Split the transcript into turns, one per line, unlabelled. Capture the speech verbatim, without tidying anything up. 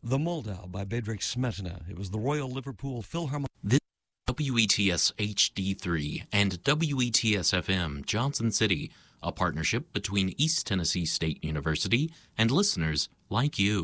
The Moldau by Bedřich Smetana. It was the Royal Liverpool Philharmonic.
This is W E T S H D three and W E T S F M Johnson City, a partnership between East Tennessee State University and listeners like you.